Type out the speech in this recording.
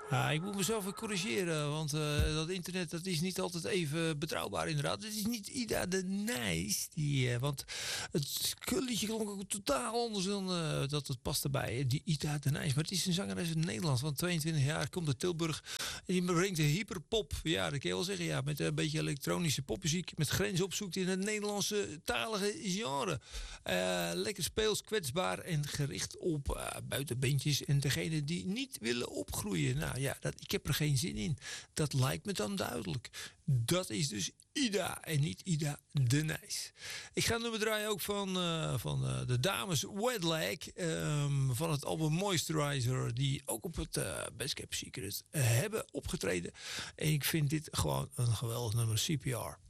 Ja, ik moet mezelf weer corrigeren, want dat internet dat is niet altijd even betrouwbaar inderdaad. Het is niet Ida de Nijs, want het liedje klonk ook totaal anders dan dat het past erbij. Die Ida de Nijs, maar het is een zangeres uit Nederland van 22 jaar, komt uit Tilburg. En die brengt de hyperpop, ja dat kan je wel zeggen, ja, met een beetje elektronische popmuziek, met grenzen opzoekt in het Nederlandse talige genre. Lekker speels, kwetsbaar en gericht op buitenbeentjes en degene die niet willen opgroeien. Nou ja, ik heb er geen zin in. Dat lijkt me dan duidelijk. Dat is dus Ida en niet Ida de Nijs. Ik ga een nummer draaien ook van de dames Wetlag. Van het album Moisturizer. Die ook op het Best Kept Secret hebben opgetreden. En ik vind dit gewoon een geweldig nummer. CPR.